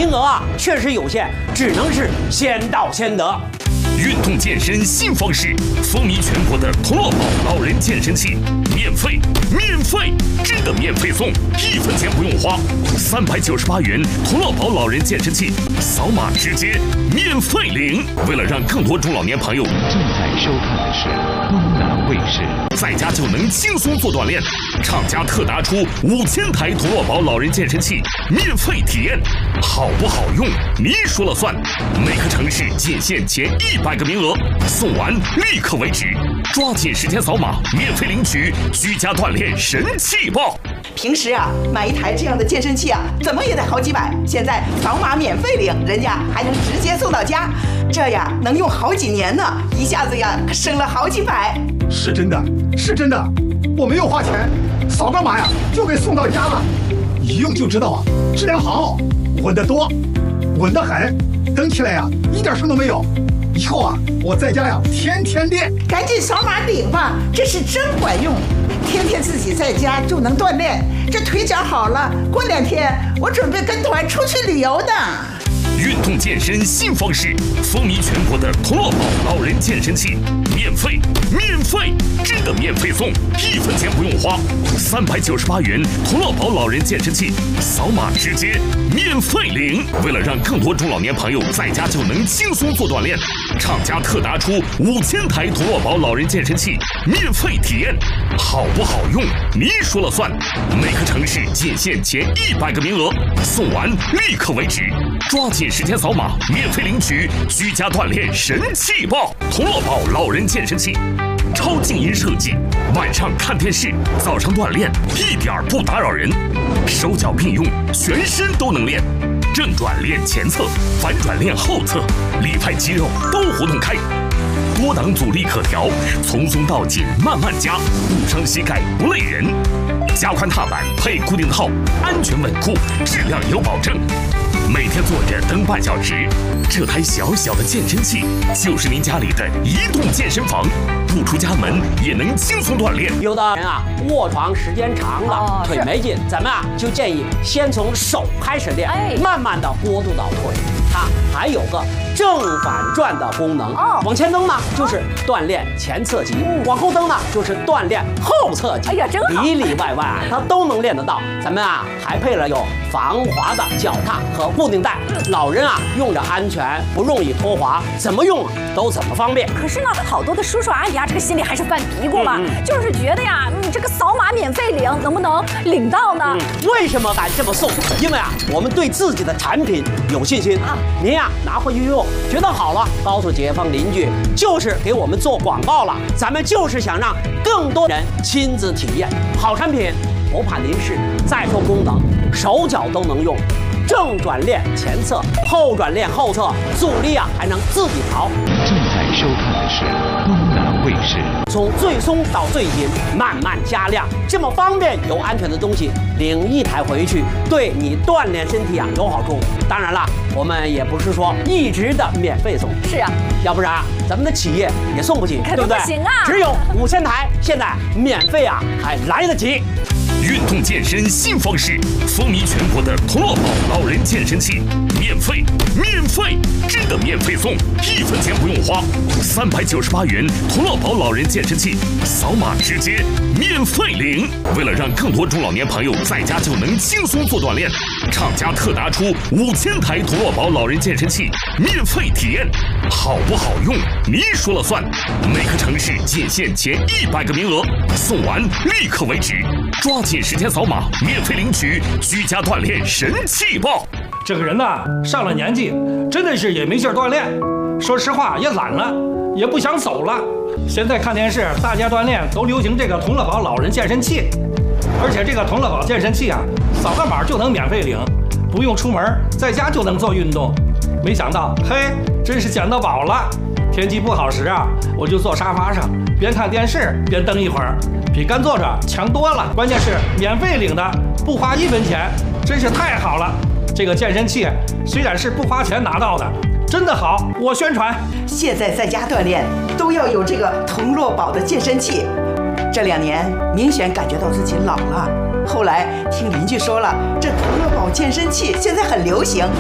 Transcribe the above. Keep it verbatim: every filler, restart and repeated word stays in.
名额啊确实有限，只能是先到先得。 运动健身新方式，风靡全国的同乐宝老人健身器，免费，免费，真的免费送，一分钱不用花，三百九十八元同乐宝老人健身器，扫码直接免费领。为了让更多中老年朋友， 正在收看的是东南卫视， 在家就能轻松做锻炼，厂家特拿出五千台同乐宝老人健身器免费体验，好不好用你说了算。每个城市仅限前一百个名额，送完立刻为止，抓紧时间扫码免费领取居家锻炼神器包。 平时啊，买一台这样的健身器啊，怎么也得好几百，现在扫码免费领，人家还能直接送到家，这呀能用好几年呢，一下子呀省了好几百。 是真的，是真的，我没有花钱，扫个码呀就给送到家了，一用就知道啊，质量好，稳得多，稳得很，蹬起来呀一点声都没有。以后啊，我在家呀天天练。 赶紧扫码领吧，这是真管用，天天自己在家就能锻炼，这腿脚好了，过两天我准备跟团出去旅游的。 运动健身新方式，风靡全国的同乐宝老人健身器，免费，免费，真的免费送，一分钱不用花，三百九十八元同乐宝老人健身器，扫码直接免费领。为了让更多中老年朋友在家就能轻松做锻炼，厂家特拿出五千台同乐宝老人健身器免费体验，好不好用你说了算。每个城市仅限前一百个名额，送完立刻为止，抓紧时间扫码免费领取居家锻炼神器包。同乐宝老人健身器，超静音设计，晚上看电视，早上锻炼一点不打扰人，手脚并用，全身都能练，正转练前侧，反转练后侧，里派肌肉都活动开，多档阻力可调，从松到紧慢慢加，不伤膝盖不累人。加宽踏板配固定套，安全稳固，质量有保证。每天坐着蹬半小时，这台小小的健身器就是您家里的移动健身房，不出家门也能轻松锻炼。 有的人啊，卧床时间长了， 哦、 腿没劲，咱们啊就建议先从手开始练，哎、慢慢的过渡到腿。它还有个正反转的功能，哦、往前蹬呢就是锻炼前侧肌，嗯、往后蹬呢就是锻炼后侧肌。 哎呀，真好， 里里外外啊，它都能练得到。咱们啊还配了有防滑的脚踏和固定带，老人啊用着安全，不容易脱滑，怎么用都怎么方便。 可是呢，好多的叔叔阿姨啊，这个心里还是犯嘀咕嘛，嗯嗯、就是觉得呀，你这个扫码免费领，能不能领到呢？ 嗯、为什么敢这么送？因为啊，我们对自己的产品有信心啊。您呀拿回去用，觉得好了，告诉街坊邻居，就是给我们做广告了。咱们就是想让更多人亲自体验好产品，不怕您是再说功能，手脚都能用。正转练前侧，后转练后侧，阻力啊还能自己调。 正在收看的是东南卫视。 从最松到最紧，慢慢加量，这么方便又安全的东西，领一台回去，对你锻炼身体啊有好处。当然了，我们也不是说一直的免费送， 是啊， 要不然咱们的企业也送不起， 对不对？不行啊， 只有五千台，现在免费啊还来得及。 运动健身新方式，风靡全国的同乐宝老人健身器，免费，免费，真的免费送，一分钱不用花，三百九十八元同乐宝老人健身器，扫码直接免费领。为了让更多中老年朋友在家就能轻松做锻炼，厂家特拿出五千台同乐宝老人健身器免费体验，好不好用你说了算。每个城市仅限前一百个名额，送完立刻为止，抓紧时间扫码免费领取居家锻炼神器包。 这个人呐，上了年纪，真的是也没劲儿锻炼，说实话也懒了，也不想走了。现在看电视，大家锻炼都流行这个同乐宝老人健身器，而且这个同乐宝健身器啊，扫个码就能免费领，不用出门，在家就能做运动。没想到，嘿，真是捡到宝了。天气不好时啊，我就坐沙发上，边看电视边蹬一会儿，比干坐着强多了。关键是免费领的，不花一分钱，真是太好了。这个健身器虽然是不花钱拿到的，真的好，我宣传。 现在在家锻炼都要有这个同乐宝的健身器。这两年明显感觉到自己老了，后来听邻居说了，这同乐宝健身器现在很流行，